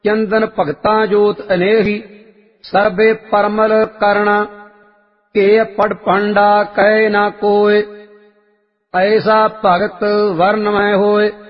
ਚੰਦਨ ਭਗਤਾਂ ਜੋਤ ਅਨੇਹੀ ਸਰਬੇ ਪਰਮਲ ਕਰਣਾ ਕੇ ਪੜ ਪੰਡਾ ਕਹਿ ਨਾ ਕੋਇ ਐਸਾ ਭਗਤ ਵਰਨ ਮੈਂ ਹੋਏ।